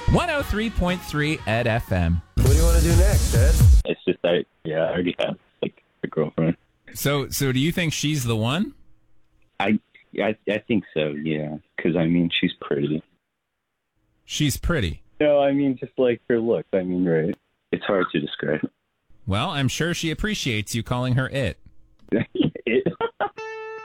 103.3 Ed FM. What do you want to do next, Ed? It's just I already have like a girlfriend. So do you think she's the one? I think so. Yeah, because I mean she's pretty. She's pretty. No, I mean just like her looks. I mean, right? It's hard to describe. Well, I'm sure she appreciates you calling her it.